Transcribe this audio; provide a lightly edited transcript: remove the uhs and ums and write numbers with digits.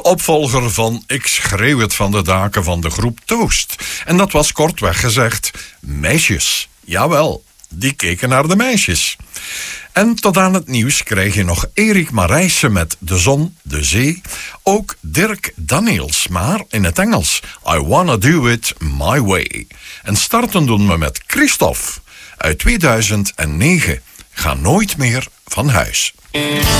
opvolger van Ik schreeuw het van de daken van de groep Toast. En dat was kortweg gezegd meisjes. Jawel, die keken naar de meisjes. En tot aan het nieuws krijg je nog Erik Marijssen met De Zon, de Zee. Ook Dirk Daniels, maar in het Engels. I Wanna Do It My Way. En starten doen we met Christophe uit 2009. Ga nooit meer van huis.